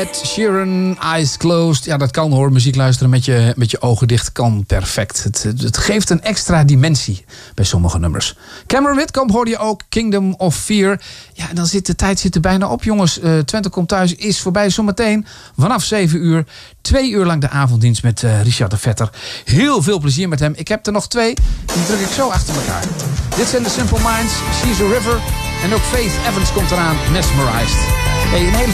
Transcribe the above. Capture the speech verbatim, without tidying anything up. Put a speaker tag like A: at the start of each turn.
A: Ed Sheeran, Eyes Closed. Ja, dat kan hoor. Muziek luisteren met je, met je ogen dicht kan perfect. Het, het geeft een extra dimensie bij sommige nummers. Cameron Whitcomb hoorde je ook. Kingdom of Fear. Ja, en dan zit de tijd zit er bijna op, jongens. Uh, Twente komt thuis is voorbij. Zometeen vanaf zeven uur. Twee uur lang de avonddienst met uh, Richard de Vetter. Heel veel plezier met hem. Ik heb er nog twee. Die druk ik zo achter elkaar. Dit zijn de Simple Minds. She's a River. En ook Faith Evans komt eraan. Mesmerized. Hey, een hele